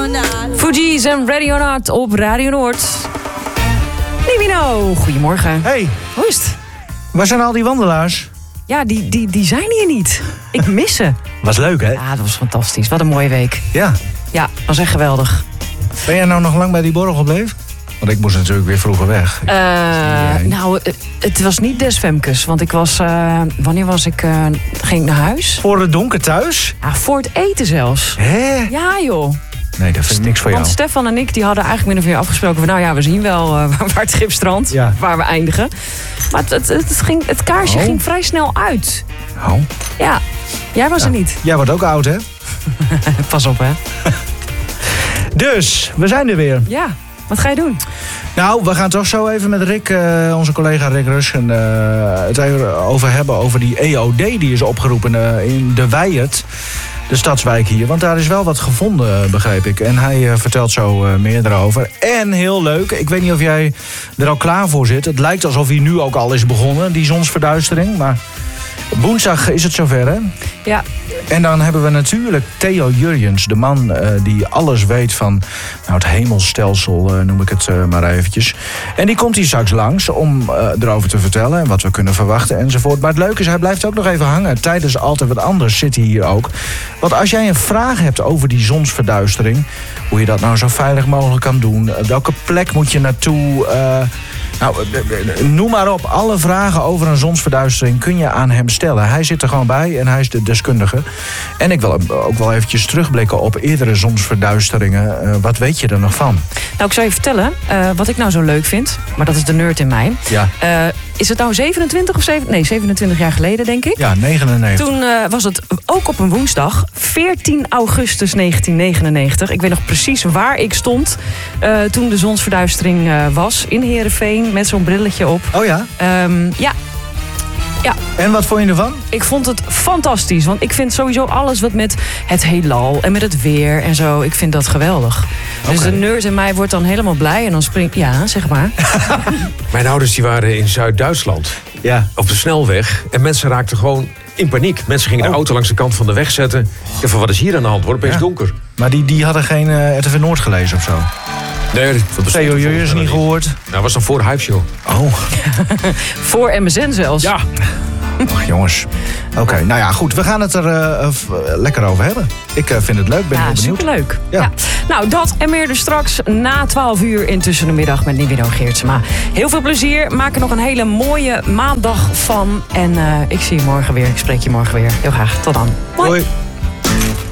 Fugees en Ready or Not op Radio Noord. Nivino, goedemorgen. Hey, Hoe is het? waar zijn al die wandelaars? Ja, die zijn hier niet. Ik mis ze. Was leuk, hè? Ja, dat was fantastisch. Wat een mooie week. Ja. Ja, was echt geweldig. Ben jij nou nog lang bij die borrel gebleven? Want ik moest natuurlijk weer vroeger weg. Nou, het was niet des Femkes. Want ik was... wanneer was ik... ging ik naar huis? Voor het donker thuis? Ja, voor het eten zelfs. Hè? Ja, joh. Nee, dat vind ik niks voor jou. Want Stefan en ik die hadden eigenlijk min of meer afgesproken van... nou ja, we zien wel waar het schip strandt, waar we eindigen. Maar het kaarsje ging vrij snel uit. Oh. Ja, jij was er niet. Jij wordt ook oud, hè? Pas op, hè. Dus, we zijn er weer. Ja, wat ga je doen? Nou, we gaan toch zo even met Rick, onze collega Rick Russen... het even over hebben over die EOD die is opgeroepen in de Wijert. De stadswijk hier, want daar is wel wat gevonden, begreep ik. En hij vertelt zo meer erover. En heel leuk, ik weet niet of jij er al klaar voor zit. Het lijkt alsof hij nu ook al is begonnen, die zonsverduistering. Maar woensdag is het zover, hè? Ja. En dan hebben we natuurlijk Theo Jurjens, de man die alles weet van het hemelstelsel, noem ik het maar eventjes. En die komt hier straks langs om erover te vertellen en wat we kunnen verwachten enzovoort. Maar het leuke is, hij blijft ook nog even hangen. Tijdens Altijd Wat Anders zit hij hier ook. Want als jij een vraag hebt over die zonsverduistering, hoe je dat nou zo veilig mogelijk kan doen, welke plek moet je naartoe... noem maar op, alle vragen over een zonsverduistering kun je aan hem stellen. Hij zit er gewoon bij en hij is de deskundige. En ik wil ook wel eventjes terugblikken op eerdere zonsverduisteringen. Wat weet je er nog van? Nou, ik zou je vertellen wat ik nou zo leuk vind. Maar dat is de nerd in mij. Ja. Is het nou 27 jaar geleden, denk ik? Ja, 99. Toen was het ook op een woensdag, 14 augustus 1999. Ik weet nog precies waar ik stond toen de zonsverduistering was. In Heerenveen, met zo'n brilletje op. Oh ja? Ja. Ja. En wat vond je ervan? Ik vond het fantastisch. Want ik vind sowieso alles wat met het heelal en met het weer en zo... ik vind dat geweldig. Dus de nerd in mij wordt dan helemaal blij en dan springt... Ja, zeg maar. Mijn ouders die waren in Zuid-Duitsland. Ja. Op de snelweg. En mensen raakten gewoon in paniek. Mensen gingen de auto langs de kant van de weg zetten. En van wat is hier aan de hand? Wordt opeens donker. Maar die hadden geen RTV Noord gelezen of zo? Nee, dat Theo Jurjens niet gehoord? Nou, dat was dan voor de Hype Show. Oh. Voor MSN zelfs. Ja. Ach, jongens. Oké, nou ja, goed. We gaan het er lekker over hebben. Ik vind het leuk, ben heel benieuwd. Superleuk. Ja. Ja. Nou, dat en meer dus straks na 12 uur in Tussen de Middag met Nivino Geertsma. Heel veel plezier. Maak er nog een hele mooie maandag van. En ik zie je morgen weer. Ik spreek je morgen weer. Heel graag. Tot dan. Hoi. Hoi.